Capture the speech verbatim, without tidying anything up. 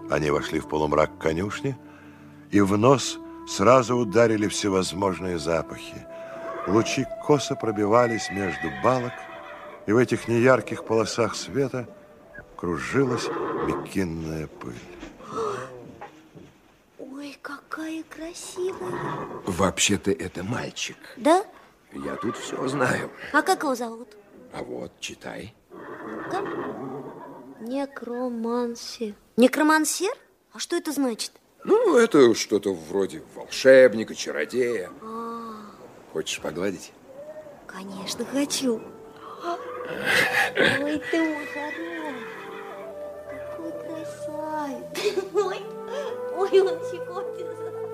Они вошли в полумрак конюшни, и в нос сразу ударили всевозможные запахи. Лучи косо пробивались между балок, и в этих неярких полосах света кружилась мекинная пыль. Ой, какая красивая. Вообще-то это мальчик. Да? Я тут все знаю. А как его зовут? А вот, читай. Ну-ка. Некромансер. Некромансер? А что это значит? Ну, это что-то вроде волшебника, чародея. А. Хочешь погладить? Конечно, хочу. Ой, ты мой хороший. Какой красавец. Ой, ой, он щекотится.